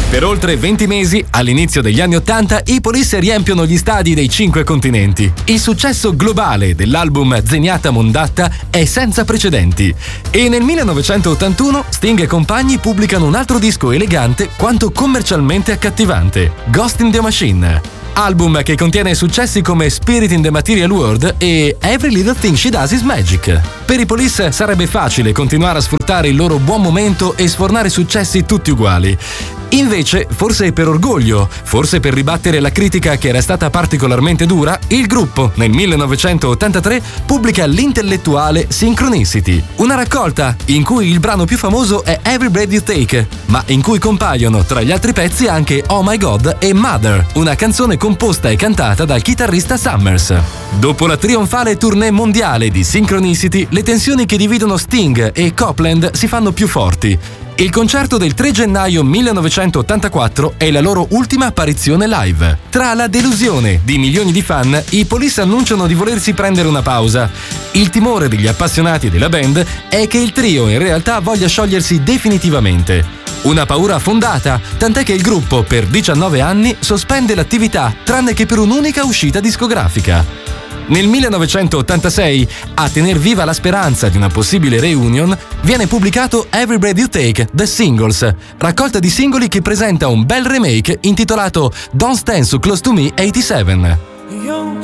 Per oltre 20 mesi, all'inizio degli anni 80, i Police riempiono gli stadi dei 5 continenti. Il successo globale dell'album Zenyatta Mondatta è senza precedenti. E nel 1981 Sting e compagni pubblicano un altro disco elegante quanto commercialmente accattivante, Ghost in the Machine. Album che contiene successi come Spirit in the Material World e Every Little Thing She Does Is Magic. Per i Police sarebbe facile continuare a sfruttare il loro buon momento e sfornare successi tutti uguali. Invece, forse per orgoglio, forse per ribattere la critica che era stata particolarmente dura, il gruppo, nel 1983, pubblica l'intellettuale Synchronicity, una raccolta in cui il brano più famoso è Every Breath You Take, ma in cui compaiono tra gli altri pezzi anche Oh My God e Mother, una canzone composta e cantata dal chitarrista Summers. Dopo la trionfale tournée mondiale di Synchronicity, le tensioni che dividono Sting e Copland si fanno più forti. Il concerto del 3 gennaio 1984 è la loro ultima apparizione live. Tra la delusione di milioni di fan, i Police annunciano di volersi prendere una pausa. Il timore degli appassionati della band è che il trio in realtà voglia sciogliersi definitivamente. Una paura fondata, tant'è che il gruppo per 19 anni sospende l'attività tranne che per un'unica uscita discografica. Nel 1986, a tener viva la speranza di una possibile reunion, viene pubblicato Every Breath You Take, The Singles, raccolta di singoli che presenta un bel remake intitolato Don't Stand So Close To Me 87.